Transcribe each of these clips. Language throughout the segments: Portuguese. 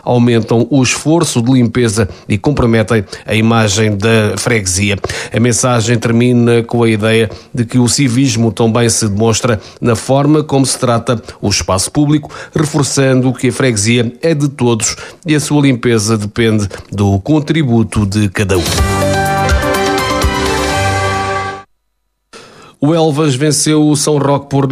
aumentam o esforço de limpeza e comprometem a imagem da freguesia. A mensagem termina com a ideia de que o civismo também se demonstra na forma como se trata o espaço público, reforçando que a freguesia é de todos e a sua limpeza depende do contributo de cada um. O Elvas venceu o São Roque por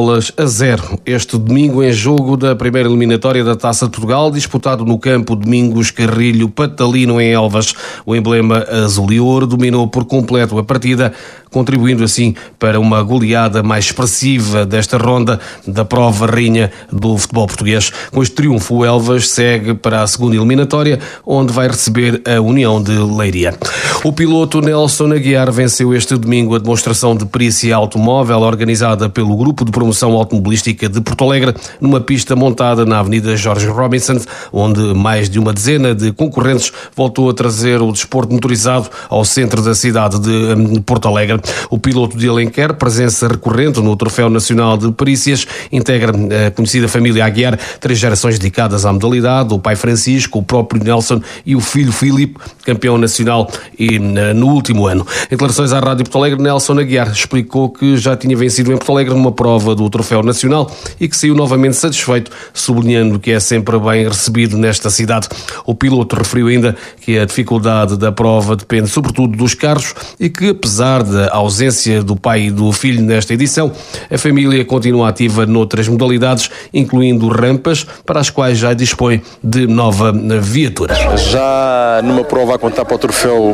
9-0 este domingo em jogo da primeira eliminatória da Taça de Portugal, disputado no campo Domingos Carrilho Patalino em Elvas. O emblema azul e ouro dominou por completo a partida, contribuindo assim para uma goleada mais expressiva desta ronda da prova rainha do futebol português. Com este triunfo, o Elvas segue para a segunda eliminatória, onde vai receber a União de Leiria. O piloto Nelson Aguiar venceu este domingo a demonstração de perícia automóvel organizada pelo Grupo de Promoção Automobilística de Porto Alegre, numa pista montada na Avenida Jorge Robinson, onde mais de uma dezena de concorrentes voltou a trazer o desporto motorizado ao centro da cidade de Porto Alegre. O piloto de Alenquer, presença recorrente no Troféu Nacional de Perícias, integra a conhecida família Aguiar, 3 gerações dedicadas à modalidade, o pai Francisco, o próprio Nelson e o filho Filipe, campeão nacional e no último ano. Em declarações à Rádio Porto Alegre, Nelson Aguiar explicou que já tinha vencido em Porto Alegre numa prova do Troféu Nacional e que saiu novamente satisfeito, sublinhando que é sempre bem recebido nesta cidade. O piloto referiu ainda que a dificuldade da prova depende sobretudo dos carros e que, apesar da ausência do pai e do filho nesta edição, a família continua ativa noutras modalidades, incluindo rampas, para as quais já dispõe de nova viatura. Já numa prova a contar para o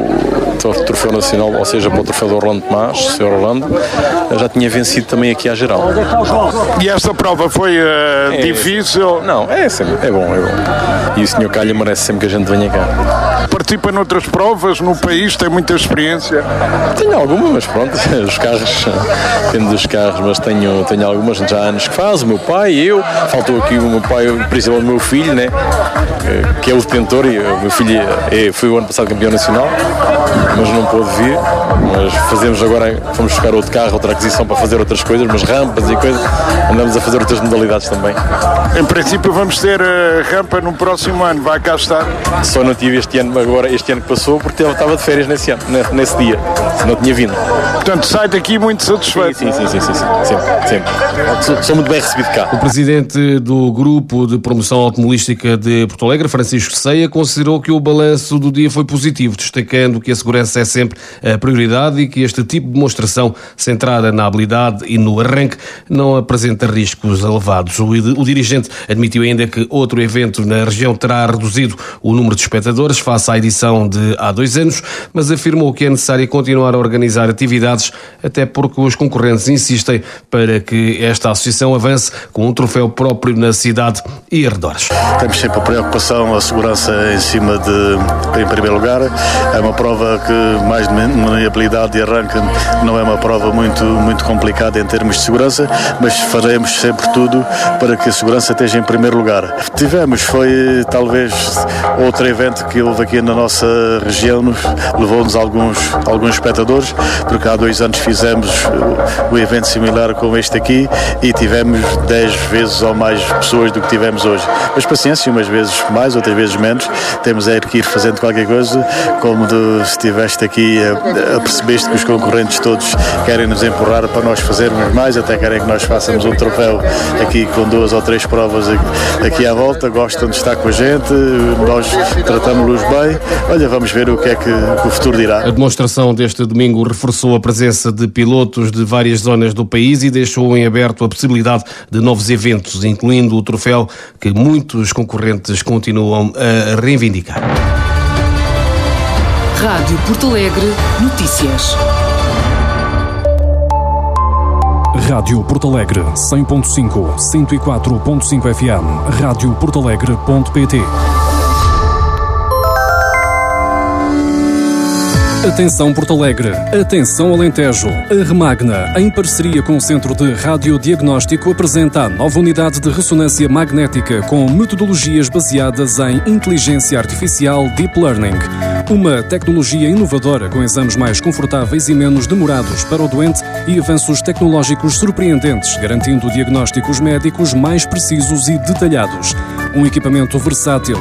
Troféu Nacional, ou seja, para o Troféu do Orlando Tomás, Sr. Orlando, já tinha vencido também aqui à geral. E esta prova foi difícil? Não, é bom. E o Sr. Calha merece sempre que a gente venha cá. Participa noutras provas no país, tem muita experiência? Tenho alguma, mas pronto, os carros, depende dos carros, mas tenho algumas já há anos que faz, o meu pai, eu, faltou aqui o meu pai, principalmente o meu filho, né, que é o detentor, e o meu filho foi o ano passado campeão nacional, mas não pôde vir, mas fomos buscar outro carro, outra aquisição para fazer outras coisas, umas rampas e coisas, andamos a fazer outras modalidades também. Em princípio vamos ter rampa no próximo ano, vai cá estar? Só não tive este ano que passou, porque estava de férias nesse dia, se não tinha vindo. Portanto, sai daqui muito satisfeito. Sim, sempre. Sou muito bem recebido cá. O presidente do Grupo de Promoção Automobilística de Porto Alegre, Francisco Ceia, considerou que o balanço do dia foi positivo, destacando que a segurança é sempre a prioridade e que este tipo de demonstração, centrada na habilidade e no arranque, não apresenta riscos elevados. O dirigente admitiu ainda que outro evento na região terá reduzido o número de espectadores face à edição de há 2 anos, mas afirmou que é necessário continuar a organizar atividades, até porque os concorrentes insistem para que esta associação avance com um troféu próprio na cidade e arredores. Temos sempre a preocupação, a segurança em primeiro lugar. É uma prova que, mais de maniabilidade e arranque, não é uma prova muito complicada em termos de segurança, mas faremos sempre tudo para que a segurança esteja em primeiro lugar. Foi talvez outro evento que houve aqui na nossa região, levou-nos alguns espectadores, porque há 2 anos fizemos um evento similar com este aqui e tivemos 10 vezes ou mais pessoas do que tivemos hoje. Mas paciência, umas vezes mais, outras vezes menos, temos que ir fazendo qualquer coisa, como estiveste aqui a percebeste que os concorrentes todos querem nos empurrar para nós fazermos mais, até querem que nós façamos um troféu aqui com 2 ou 3 provas aqui à volta, gostam de estar com a gente, nós tratamos-los bem. Olha, vamos ver o que é que o futuro dirá. A demonstração deste domingo reforçou a presença de pilotos de várias zonas do país e deixou em aberto a possibilidade de novos eventos, incluindo o troféu que muitos concorrentes continuam a reivindicar. Rádio Porto Alegre Notícias. Rádio Porto Alegre 100.5, 104.5 FM, radioportalegre.pt. Atenção Porto Alegre, atenção Alentejo. A Remagna, em parceria com o Centro de Radiodiagnóstico, apresenta a nova unidade de ressonância magnética com metodologias baseadas em inteligência artificial Deep Learning. Uma tecnologia inovadora com exames mais confortáveis e menos demorados para o doente e avanços tecnológicos surpreendentes, garantindo diagnósticos médicos mais precisos e detalhados. Um equipamento versátil